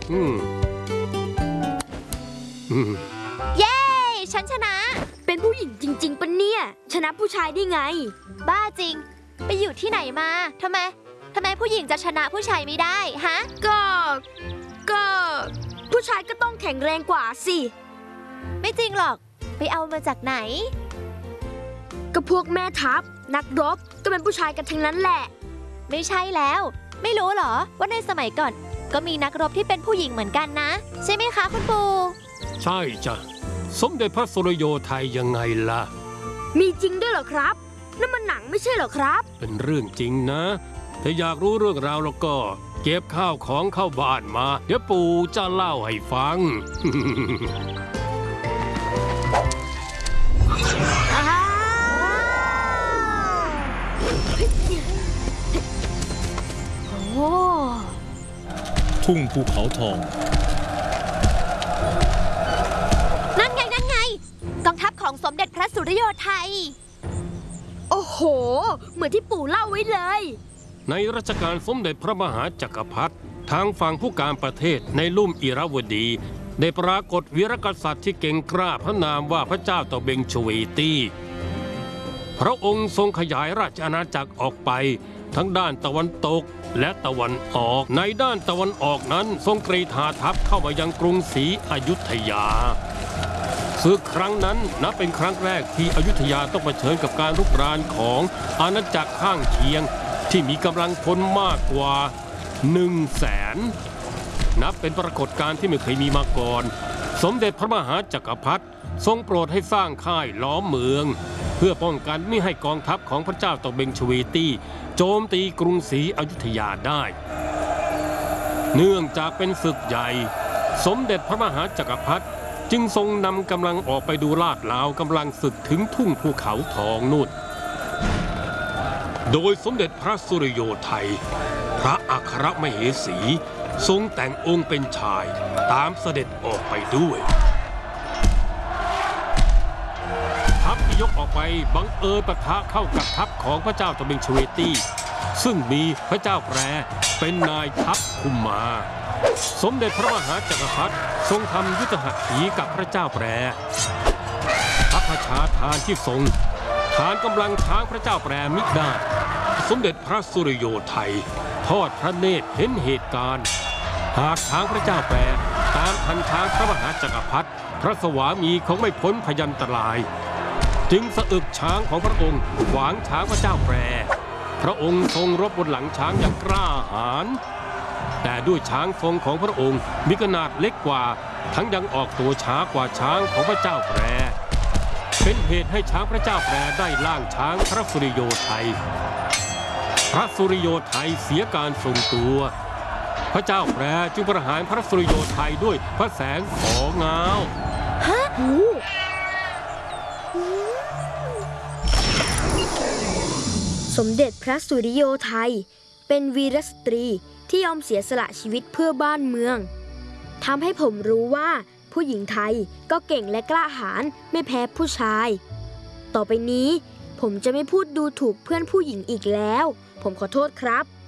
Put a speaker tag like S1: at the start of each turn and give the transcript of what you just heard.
S1: เย้ฉันชนะ
S2: เป็นผู้หญิงจริงๆปะเนี่ยชนะผู้ชายได้ไง
S1: บ้าจริงไปอยู่ที่ไหนมาทำไมผู้หญิงจะชนะผู้ชายไม่ได้ฮะ
S2: ก็ผู้ชายก็ต้องแข็งแรงกว่าสิ
S1: ไม่จริงหรอกไปเอามาจากไหน
S2: ก็พวกแม่ทัพนักรบก็เป็นผู้ชายกันทั้งนั้นแหละ
S1: ไม่ใช่แล้วไม่รู้เหรอว่าในสมัยก่อนก็มีนักรบที่เป็นผู้หญิงเหมือนกันนะใช่ไหมคะคุณปู่
S3: ใช่จ้ะสมเด็จพระสุริโยไทยยังไงล่ะ
S2: มีจริงด้วยเหรอครับนั่นมันหนังไม่ใช่เหรอครับ
S3: เป็นเรื่องจริงนะถ้าอยากรู้เรื่องราวแล้วก็เก็บข้าวของเข้าบ้านมาเดี๋ยวปู่จะเล่าให้ฟัง
S4: ทุ่งภูเขาทอง
S1: นั่นไงกองทัพของสมเด็จพระสุริโยไทย
S2: โอ้โหเหมือนที่ปู่เล่าไว้เลย
S3: ในรัชกาลสมเด็จพระมหาจักรพรรดิทางฝั่งผู้การประเทศในลุ่มอิระวดีได้ปรากฏวีรกษัตริย์ที่เก่งกล้าพระนามว่าพระเจ้าตะเบงชเวตีพระองค์ทรงขยายราชอาณาจักรออกไปทั้งด้านตะวันตกและตะวันออกในด้านตะวันออกนั้นทรงกรีธาทัพเข้ามายังกรุงศรีอยุธยาศึกครั้งนั้นนับเป็นครั้งแรกที่อยุธยาต้องเผชิญกับการรุกรานของอาณาจักรข้างเคียงที่มีกำลังพลมากกว่า100,000นับเป็นปรากฏการณ์ที่ไม่เคยมีมาก่อนสมเด็จพระมหาจักรพรรดิทรงโปรดให้สร้างค่ายล้อมเมืองเพื่อป้องกันไม่ให้กองทัพของพระเจ้าตะเบงชเวตีโจมตีกรุงศรีอยุธยาได้เนื่องจากเป็นศึกใหญ่สมเด็จพระมหาจักรพรรดิจึงทรงนำกำลังออกไปดูลาดลาวกำลังศึกถึงทุ่งภูเขาทองนู่นโดยสมเด็จพระสุริโยไทยพระอัครมเหสีทรงแต่งองค์เป็นชายตามเสด็จออกไปด้วยทัพที่ยกออกไปบังเอิญปะทะเข้ากับทัพของพระเจ้าตะเบงชเวตีซึ่งมีพระเจ้าแปรเป็นนายทัพคุมมาสมเด็จพระมหาจักรพรรดิทรงทำยุทธหัตถีกับพระเจ้าแปรพระราชาทานที่ทรงฐานกำลังช้างพระเจ้าแปรมิได้สมเด็จพระสุริโยไทยทอดพระเนตรเห็นเหตุการณ์หากช้างพระเจ้าแปรตามทันช้างพระมหาจักรพรรดิพระสวามีคงไม่พ้นพยันตรายจึงสะอึกช้างของพระองค์ขวางช้างพระเจ้าแปรพระองค์ทรงรบบนหลังช้างอย่างกล้าหาญแต่ด้วยช้างทรงของพระองค์มีขนาดเล็กกว่าทั้งยังออกตัวช้ากว่าช้างของพระเจ้าแปรเป็นเหตุให้ช้างพระเจ้าแปรได้ล่างช้างพระสุริโยไทยพระสุริโยไทยเสียการทรงตัวพระเจ้าแปรจึงประหารพระสุริโยไทยด้วยพระแสงของเงา
S2: สมเด็จพระสุริโยไทยเป็นวีรสตรีที่ยอมเสียสละชีวิตเพื่อบ้านเมืองทำให้ผมรู้ว่าผู้หญิงไทยก็เก่งและกล้าหาญไม่แพ้ผู้ชายต่อไปนี้ผมจะไม่พูดดูถูกเพื่อนผู้หญิงอีกแล้วผมขอโทษครับ